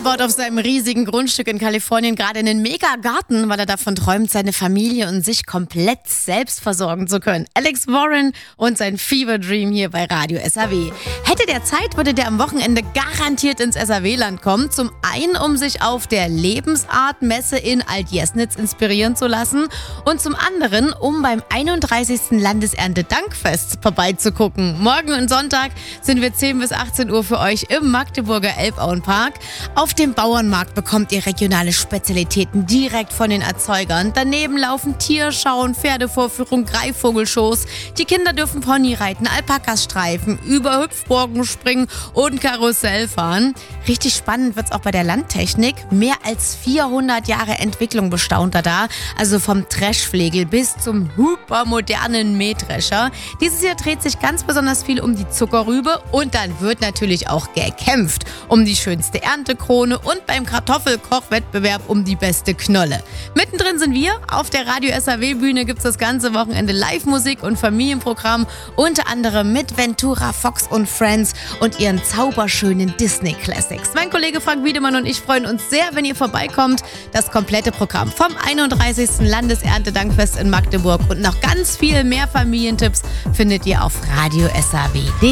baut auf seinem riesigen Grundstück in Kalifornien gerade einen Mega-Garten, weil er davon träumt, seine Familie und sich komplett selbst versorgen zu können. Alex Warren und sein Fever Dream hier bei Radio SAW. Hätte der Zeit, würde der am Wochenende garantiert ins SAW-Land kommen. Zum einen, um sich auf der Lebensart-Messe in Altjesnitz inspirieren zu lassen und zum anderen, um beim 31. Landeserntedankfest vorbeizugucken. Morgen und Sonntag sind wir 10 bis 18 Uhr für euch im Magdeburger Elbauenpark. Auf dem Bauernmarkt bekommt ihr regionale Spezialitäten direkt von den Erzeugern. Daneben laufen Tierschauen, Pferdevorführung, Greifvogelshows. Die Kinder dürfen Pony reiten, Alpakas streifen, über Hüpfburgen springen und Karussell fahren. Richtig spannend wird's auch bei der Landtechnik. Mehr als 400 Jahre Entwicklung bestaunt er da. Also vom Dreschflegel bis zum hypermodernen Mähdrescher. Dieses Jahr dreht sich ganz besonders viel um die Zuckerrübe und dann wird natürlich auch gekämpft um die schönste Erntekrone und beim Kartoffelkochwettbewerb um die beste Knolle. Mittendrin sind wir. Auf der Radio SAW-Bühne gibt es das ganze Wochenende Live-Musik und Familienprogramm, unter anderem mit Ventura, Fox und Friends und ihren zauberschönen Disney-Classics. Mein Kollege Frank Wiedemann und ich freuen uns sehr, wenn ihr vorbeikommt. Das komplette Programm vom 31. Landeserntedankfest in Magdeburg und noch ganz viel mehr Familientipps findet ihr auf Radio SAW.